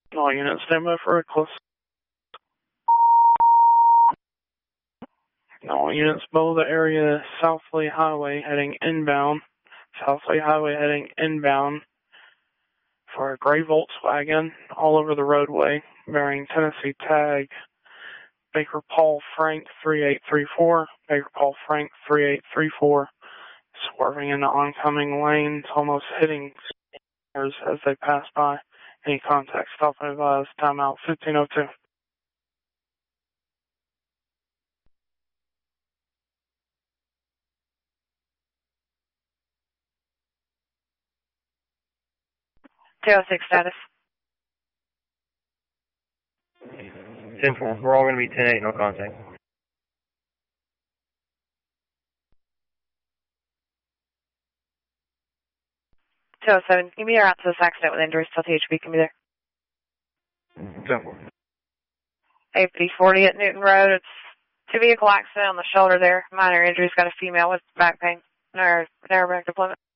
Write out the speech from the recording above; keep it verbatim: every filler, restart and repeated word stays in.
All units stand by for Reckless. All units below the area Southley Highway heading inbound. Southley Highway heading inbound for a gray Volkswagen all over the roadway bearing Tennessee tag Baker Paul Frank three eight three four. Baker Paul Frank three eight three four. Swerving into oncoming lanes, almost hitting cars as they pass by. Any contact, stop and advise. Timeout fifteen oh two. two oh six status. ten four. We're all going to be ten eight, no contact. two oh seven. Give me your out to this accident with injuries till T H B can be there. ten four. A P forty at Newton Road. It's two vehicle accident on the shoulder there. Minor injuries. Got a female with back pain. Narrow, narrow back deployment.